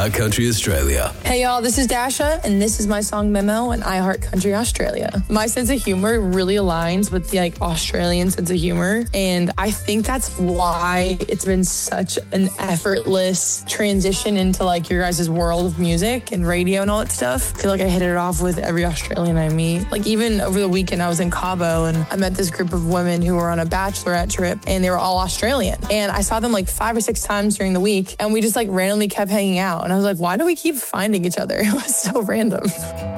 iHeart Country Australia. Hey y'all, this is Dasha, and this is my song Memo in iHeart Country Australia. My sense of humor really aligns with the Australian sense of humor, and I think that's why it's been such an effortless transition into your guys' world of music and radio and all that stuff. I feel like I hit it off with every Australian I meet. Even over the weekend, I was in Cabo, and I met this group of women who were on a bachelorette trip, and they were all Australian. And I saw them 5 or 6 times during the week, and we just randomly kept hanging out. And I was like, why do we keep finding each other? It was so random.